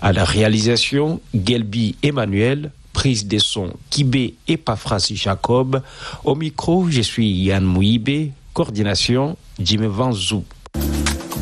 À la réalisation, Gelbi Emmanuel, prise des sons Kibé et Pafrasi Jacob. Au micro, je suis Yann Mouibé, coordination Jimé Vanzou.